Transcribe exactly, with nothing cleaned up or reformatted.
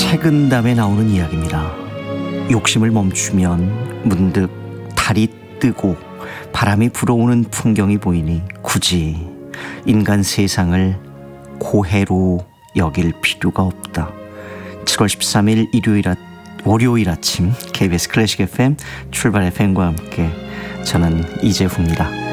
책은 다음에 나오는 이야기입니다. 욕심을 멈추면 문득 달이 뜨고 바람이 불어오는 풍경이 보이니 굳이 인간 세상을 고해로 여길 필요가 없다. 칠월 십삼일 일요일 아, 월요일 아침 케이비에스 클래식 에프엠 출발 에프엠과 함께 저는 이재후입니다.